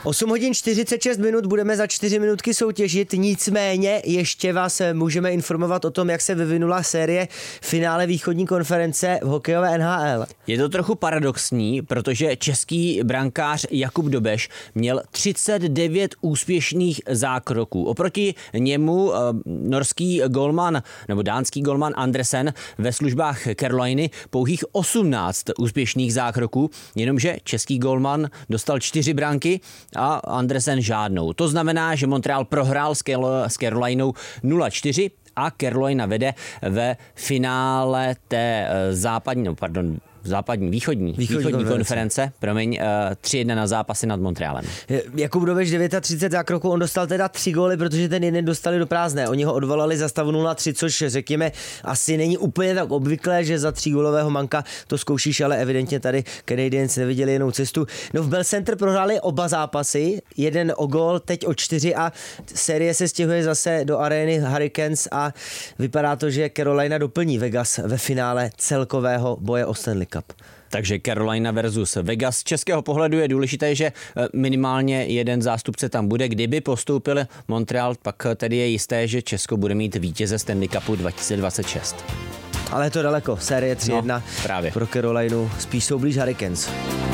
8 hodin 46 minut, budeme za 4 minutky soutěžit, nicméně ještě vás můžeme informovat o tom, jak se vyvinula série finále východní konference v hokejové NHL. Je to trochu paradoxní, protože český brankář Jakub Dobeš měl 39 úspěšných zákroků. Oproti němu norský golman nebo dánský golman Andersen ve službách Caroliny pouhých 18 úspěšných zákroků, jenomže český golman dostal 4 branky a Andersen žádnou. To znamená, že Montreal prohrál s Carolinou 0-4 a Carolina vede ve finále té východní konference, 3-1 na zápasy nad Montrealem. Jakub Dobeš 39 zákroků, on dostal teda 3 góly, protože ten jeden dostali do prázdné. Oni ho odvolali za stavu 0-3, což řekněme asi není úplně tak obvyklé, že za 3gólového manka to zkoušíš, ale evidentně tady Canadiens neviděli jinou cestu. No v Bell Center prohráli oba zápasy, jeden o gól, teď o 4 a série se stěhuje zase do arény Hurricanes a vypadá to, že Carolina doplní Vegas ve finále celkového boje o Stanley Cup. Takže Carolina versus Vegas. Z českého pohledu je důležité, že minimálně jeden zástupce tam bude. Kdyby postoupil Montreal, pak tedy je jisté, že Česko bude mít vítěze Stanley Cupu 2026. Ale je to daleko. Série 3-1 právě pro Carolinu. Spíš jsou blíž Hurricanes.